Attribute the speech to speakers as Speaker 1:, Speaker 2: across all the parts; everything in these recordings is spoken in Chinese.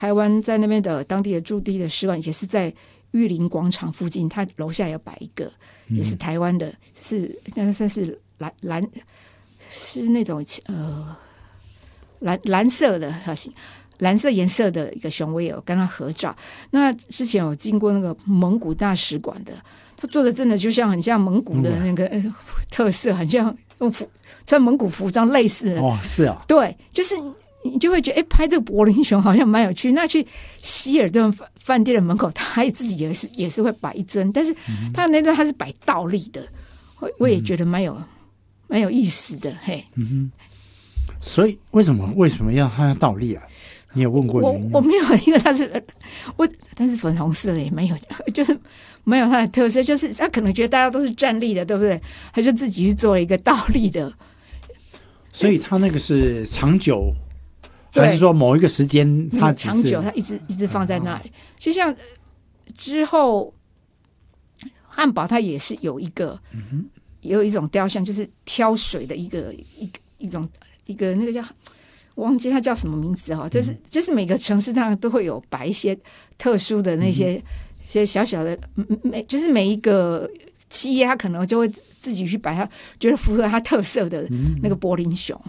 Speaker 1: 台湾在那边的当地的驻地的使馆也是在玉林广场附近，它楼下有摆一个，也是台湾的，是应该算是蓝是那种蓝色的蓝色颜色的一个熊，我也有跟他合照。那之前有经过那个蒙古大使馆的，他做的真的就像很像蒙古的那个特色，很像用穿蒙古服装类似的。
Speaker 2: 哦，是啊，
Speaker 1: 对，就是你就会觉得，拍这个柏林熊好像蛮有趣。那去希尔顿饭店的门口，他自己也是会摆一尊，但是他那尊他是摆倒立的，我也觉得蛮有意思的。嘿，
Speaker 2: 所以为什么要他倒立啊？你有问过原因？
Speaker 1: 我没有，因为但是粉红色的也没有，就是没有它的特色，就是他可能觉得大家都是站立的，对不对？他就自己去做了一个倒立的。
Speaker 2: 所以他那个是长久，还是说某一个时间他只是
Speaker 1: 长久，他一直放在那里？就像之后汉堡，它也是有一种雕像，就是挑水的一个那个叫。我忘记它叫什么名字哈，就是每个城市它都会有摆一些特殊的那些小小的，就是每一个企业它可能就会自己去摆它觉得符合它特色的那个柏林熊。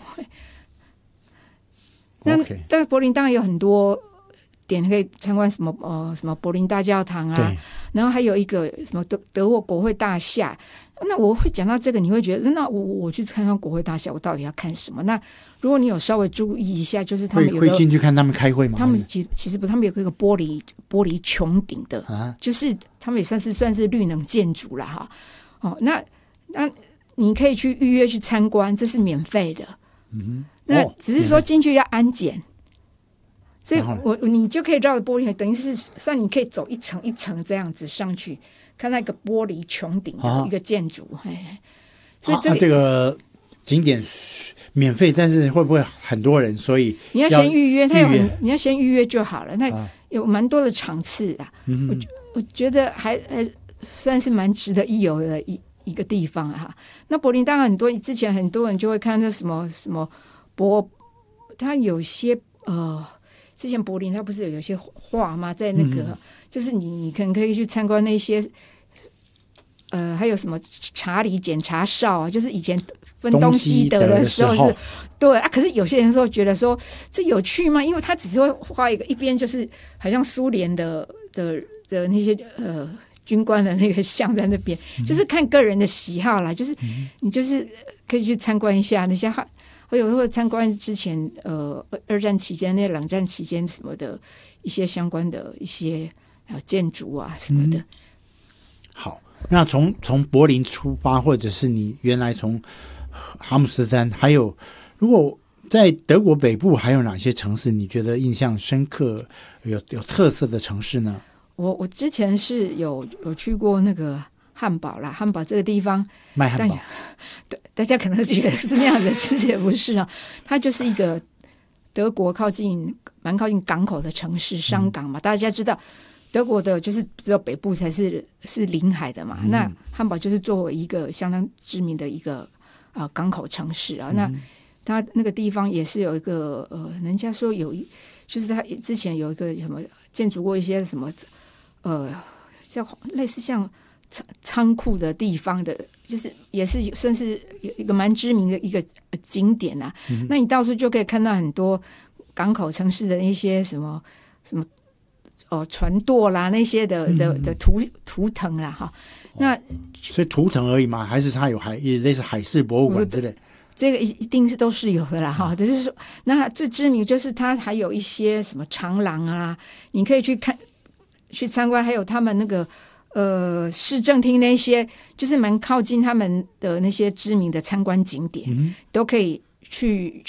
Speaker 1: 但柏林当然有很多点可以参观，什么柏林大教堂啊，然后还有一个什么德国国会大厦。那我会讲到这个，你会觉得那我去看看国会大厦，我到底要看什么？那如果你有稍微注意一下，就是他们
Speaker 2: 会进去看他们开会吗？
Speaker 1: 他们其实不，他们有一个玻璃穹顶的，就是他们也算是绿能建筑了哈。哦，那你可以去预约去参观，这是免费的。那只是说进去要安检。所以你就可以绕着玻璃，等于是算你可以走一层一层这样子上去，看那个玻璃穹顶的一个建筑。所以
Speaker 2: 这个景点免费，但是会不会很多人？所以
Speaker 1: 你要先预约，你要先预约就好了。那有蛮多的场次啊，我觉得还算是蛮值得一游的一个地方哈。那柏林当然之前很多人就会看那什么它有些之前柏林它不是有些画吗？在那个就是你可能可以去参观那些还有什么查理检查哨啊，就是以前分东西德的时候是对啊。可是有些人说觉得说这有趣吗？因为他只是会画一边就是好像苏联的那些军官的那个像在那边，就是看个人的喜好啦。就是你就是可以去参观一下那些我有时候参观之前二战期间、那冷战期间什么的一些相关的一些建筑啊什么的。
Speaker 2: 好，那从柏林出发，或者是你原来从哈姆斯特丹，还有如果在德国北部还有哪些城市你觉得印象深刻、有特色的城市呢？
Speaker 1: 我之前是有去过那个汉堡啦，汉堡这个地方
Speaker 2: 卖汉堡，
Speaker 1: 对，大家可能觉得是那样的，其实也不是啊。它就是一个德国蛮靠近港口的城市，商港嘛。大家知道德国的就是只有北部才是临海的嘛。那汉堡就是作为一个相当知名的一个港口城市啊。那它那个地方也是有一个人家说就是它之前有一个什么建筑过一些什么叫类似像仓库的地方的，就是也是算是一个蛮知名的一个景点啊。那你到处就可以看到很多港口城市的一些什么船舵啦那些的图腾啦哈。那
Speaker 2: 所以图腾而已吗？还是它有类似海事博物馆之类？
Speaker 1: 这个一定是都是有的啦哈。只是说，那最知名就是它还有一些什么长廊啊，你可以去参观，还有他们那个市政厅那些，就是蛮靠近他们的那些知名的参观景点，都可以去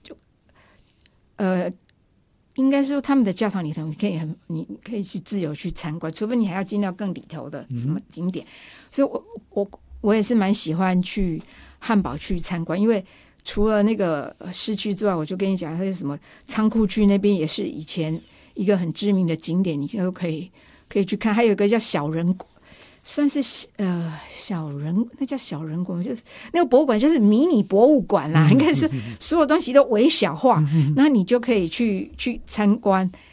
Speaker 1: 应该说他们的教堂里头，你可以去自由去参观，除非你还要进到更里头的什么景点。所以我也是蛮喜欢去汉堡去参观，因为除了那个市区之外，我就跟你讲，它是什么仓库区那边也是以前一个很知名的景点，你都可以去看。还有一个叫小人国，算是那叫小人国，就是那个博物馆，就是迷你博物馆啦，应该是所有东西都微小化，那你就可以去参观。